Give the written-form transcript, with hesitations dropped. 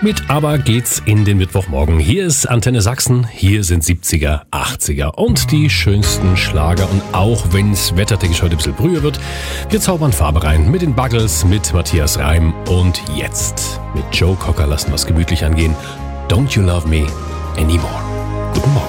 Mit Aber geht's in den Mittwochmorgen. Hier ist Antenne Sachsen, hier sind 70er, 80er und die schönsten Schlager. Und auch wenn's wettertechnisch heute ein bisschen brüher wird, wir zaubern Farbe rein mit den Buggles, mit Matthias Reim und jetzt mit Joe Cocker lassen wir's gemütlich angehen. Don't You Love Me Anymore. Guten Morgen.